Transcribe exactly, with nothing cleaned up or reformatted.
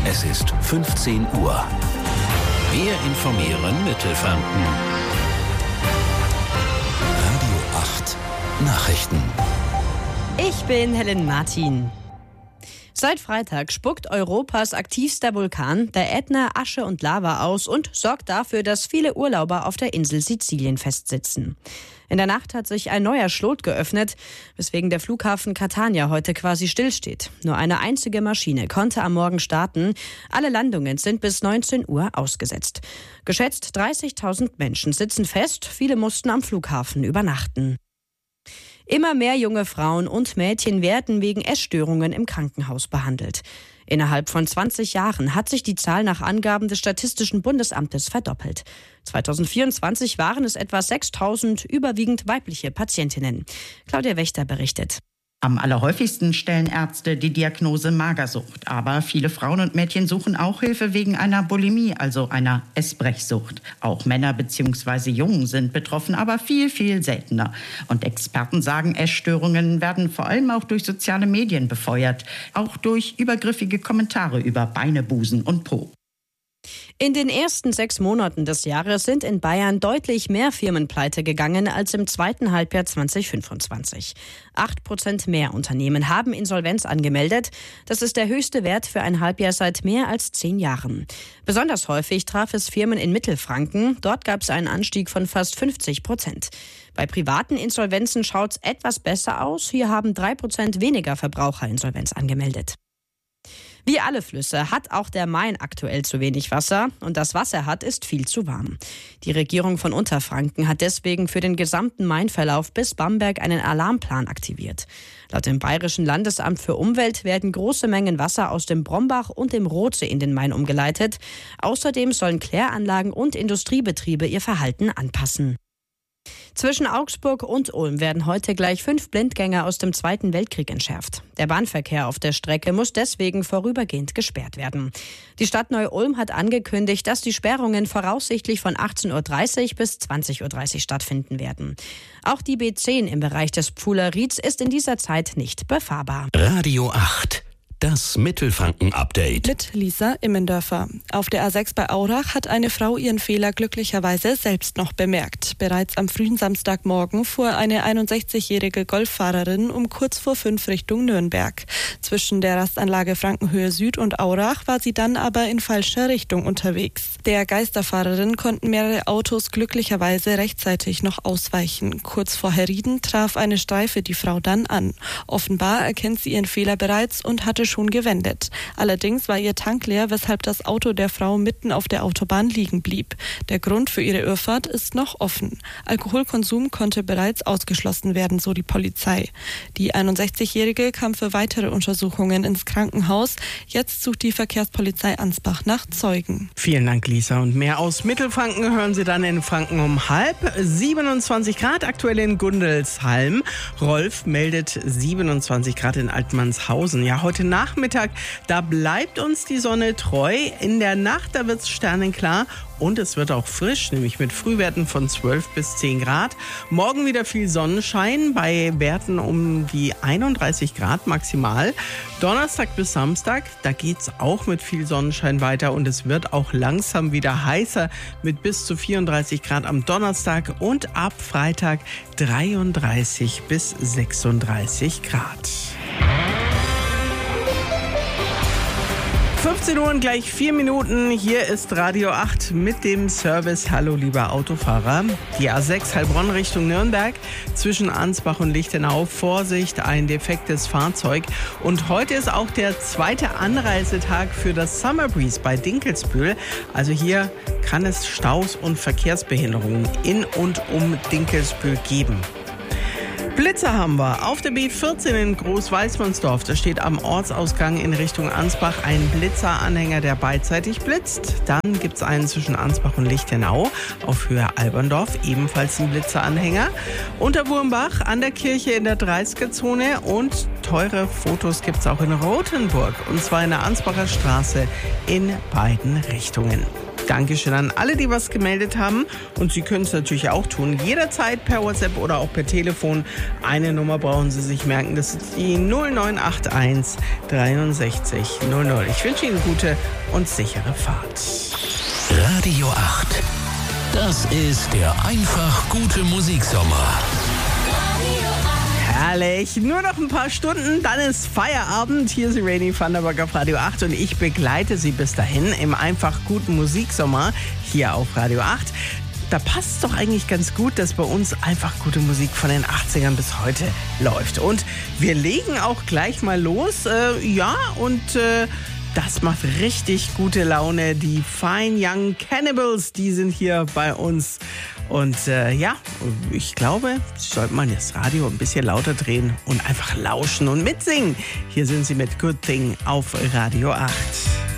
Es ist fünfzehn Uhr. Wir informieren Mittelfranken. Radio acht Nachrichten. Ich bin Helen Martin. Seit Freitag spuckt Europas aktivster Vulkan, der Ätna, Asche und Lava aus und sorgt dafür, dass viele Urlauber auf der Insel Sizilien festsitzen. In der Nacht hat sich ein neuer Schlot geöffnet, weswegen der Flughafen Catania heute quasi stillsteht. Nur eine einzige Maschine konnte am Morgen starten. Alle Landungen sind bis neunzehn Uhr ausgesetzt. Geschätzt dreißigtausend Menschen sitzen fest, viele mussten am Flughafen übernachten. Immer mehr junge Frauen und Mädchen werden wegen Essstörungen im Krankenhaus behandelt. Innerhalb von zwanzig Jahren hat sich die Zahl nach Angaben des Statistischen Bundesamtes verdoppelt. zweitausendvierundzwanzig waren es etwa sechstausend, überwiegend weibliche Patientinnen. Claudia Wächter berichtet. Am allerhäufigsten stellen Ärzte die Diagnose Magersucht. Aber viele Frauen und Mädchen suchen auch Hilfe wegen einer Bulimie, also einer Essbrechsucht. Auch Männer bzw. Jungen sind betroffen, aber viel, viel seltener. Und Experten sagen, Essstörungen werden vor allem auch durch soziale Medien befeuert. Auch durch übergriffige Kommentare über Beine, Busen und Po. In den ersten sechs Monaten des Jahres sind in Bayern deutlich mehr Firmen pleite gegangen als im zweiten Halbjahr zweitausendfünfundzwanzig. Acht Prozent mehr Unternehmen haben Insolvenz angemeldet. Das ist der höchste Wert für ein Halbjahr seit mehr als zehn Jahren. Besonders häufig traf es Firmen in Mittelfranken. Dort gab es einen Anstieg von fast fünfzig Prozent. Bei privaten Insolvenzen schaut es etwas besser aus. Hier haben drei Prozent weniger Verbraucher Insolvenz angemeldet. Wie alle Flüsse hat auch der Main aktuell zu wenig Wasser und das, was er hat, ist viel zu warm. Die Regierung von Unterfranken hat deswegen für den gesamten Mainverlauf bis Bamberg einen Alarmplan aktiviert. Laut dem Bayerischen Landesamt für Umwelt werden große Mengen Wasser aus dem Brombach und dem Rothsee in den Main umgeleitet. Außerdem sollen Kläranlagen und Industriebetriebe ihr Verhalten anpassen. Zwischen Augsburg und Ulm werden heute gleich fünf Blindgänger aus dem Zweiten Weltkrieg entschärft. Der Bahnverkehr auf der Strecke muss deswegen vorübergehend gesperrt werden. Die Stadt Neu-Ulm hat angekündigt, dass die Sperrungen voraussichtlich von achtzehn Uhr dreißig bis zwanzig Uhr dreißig stattfinden werden. Auch die B zehn im Bereich des Pfuhler Rieds ist in dieser Zeit nicht befahrbar. Radio acht. Das Mittelfranken-Update. Mit Lisa Immendörfer. Auf der A sechs bei Aurach hat eine Frau ihren Fehler glücklicherweise selbst noch bemerkt. Bereits am frühen Samstagmorgen fuhr eine einundsechzigjährige Golffahrerin um kurz vor fünf Richtung Nürnberg. Zwischen der Rastanlage Frankenhöhe Süd und Aurach war sie dann aber in falscher Richtung unterwegs. Der Geisterfahrerin konnten mehrere Autos glücklicherweise rechtzeitig noch ausweichen. Kurz vor Herrieden traf eine Streife die Frau dann an. Offenbar erkennt sie ihren Fehler bereits und hatte schon gewendet. Allerdings war ihr Tank leer, weshalb das Auto der Frau mitten auf der Autobahn liegen blieb. Der Grund für ihre Irrfahrt ist noch offen. Alkoholkonsum konnte bereits ausgeschlossen werden, so die Polizei. Die einundsechzigjährige kam für weitere Untersuchungen ins Krankenhaus. Jetzt sucht die Verkehrspolizei Ansbach nach Zeugen. Vielen Dank, Lisa. Und mehr aus Mittelfranken hören Sie dann in Franken um halb. siebenundzwanzig Grad aktuell in Gundelshalm. Rolf meldet siebenundzwanzig Grad in Altmannshausen. Ja, heute Nachmittag, da bleibt uns die Sonne treu. In der Nacht, da wird es sternenklar und es wird auch frisch, nämlich mit Frühwerten von zwölf bis zehn Grad. Morgen wieder viel Sonnenschein bei Werten um die einunddreißig Grad maximal. Donnerstag bis Samstag, da geht es auch mit viel Sonnenschein weiter und es wird auch langsam wieder heißer mit bis zu vierunddreißig Grad am Donnerstag und ab Freitag dreiunddreißig bis sechsunddreißig Grad. fünfzehn Uhr und gleich vier Minuten. Hier ist Radio acht mit dem Service. Hallo, lieber Autofahrer. Die A sechs Heilbronn Richtung Nürnberg zwischen Ansbach und Lichtenau. Vorsicht, ein defektes Fahrzeug. Und heute ist auch der zweite Anreisetag für das Summer Breeze bei Dinkelsbühl. Also hier kann es Staus und Verkehrsbehinderungen in und um Dinkelsbühl geben. Blitzer haben wir. Auf der B vierzehn in Großweißmannsdorf, da steht am Ortsausgang in Richtung Ansbach ein Blitzeranhänger, der beidseitig blitzt. Dann gibt es einen zwischen Ansbach und Lichtenau auf Höhe Alberndorf, ebenfalls ein Blitzeranhänger. Unter Wurmbach an der Kirche in der dreißiger-Zone und teure Fotos gibt es auch in Rothenburg, und zwar in der Ansbacher Straße in beiden Richtungen. Dankeschön an alle, die was gemeldet haben. Und Sie können es natürlich auch tun, jederzeit per WhatsApp oder auch per Telefon. Eine Nummer brauchen Sie sich merken, das ist die null neun acht eins dreiundsechzig null null. Ich wünsche Ihnen gute und sichere Fahrt. Radio acht. Das ist der einfach gute Musiksommer. Herrlich. Nur noch ein paar Stunden, dann ist Feierabend. Hier ist Rainy Thunderberg auf Radio acht und ich begleite Sie bis dahin im einfach guten Musiksommer hier auf Radio acht. Da passt es doch eigentlich ganz gut, dass bei uns einfach gute Musik von den achtzigern bis heute läuft. Und wir legen auch gleich mal los. Äh, ja, und äh, das macht richtig gute Laune. Die Fine Young Cannibals, die sind hier bei uns. Und äh, ja, ich glaube, sollte man das Radio ein bisschen lauter drehen und einfach lauschen und mitsingen. Hier sind sie mit Good Thing auf Radio acht.